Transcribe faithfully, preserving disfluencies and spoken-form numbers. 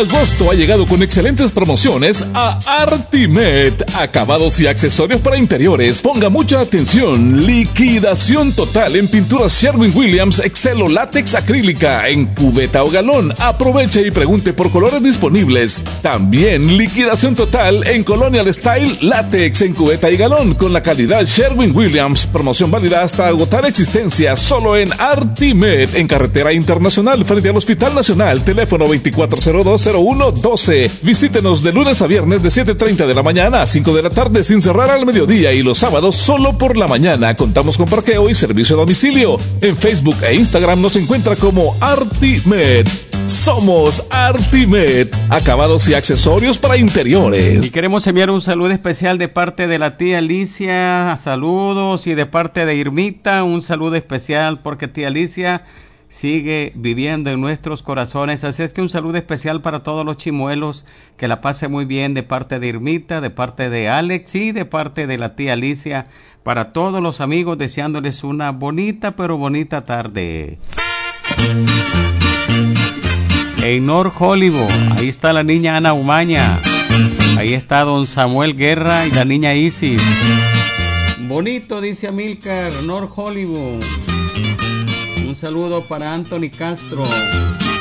Agosto ha llegado con excelentes promociones a Artimet. Acabados y accesorios para interiores. Ponga mucha atención. Liquidación total en pinturas Sherwin-Williams Excel o látex acrílica en cubeta o galón. Aproveche y pregunte por colores disponibles. También liquidación total en Colonial Style látex en cubeta y galón con la calidad Sherwin-Williams. Promoción válida hasta agotar existencia solo en Artimet en Carretera Internacional frente al Hospital Nacional. Teléfono veinticuatro cero dos cero uno doce. Visítenos de lunes a viernes de siete treinta de la mañana a cinco de la tarde sin cerrar al mediodía y los sábados solo por la mañana. Contamos con parqueo y servicio a domicilio. En Facebook e Instagram nos encuentra como Artimet. Somos Artimet, acabados y accesorios para interiores. Y queremos enviar un saludo especial de parte de la tía Alicia, saludos, y de parte de Irmita, un saludo especial porque tía Alicia sigue viviendo en nuestros corazones. Así es que un saludo especial para todos los chimuelos, que la pase muy bien de parte de Irmita, de parte de Alex y de parte de la tía Alicia, para todos los amigos, deseándoles una bonita pero bonita tarde. En North Hollywood, ahí está la niña Ana Umaña, ahí está don Samuel Guerra y la niña Isis. Bonito, dice Amílcar, North Hollywood. Un saludo para Anthony Castro.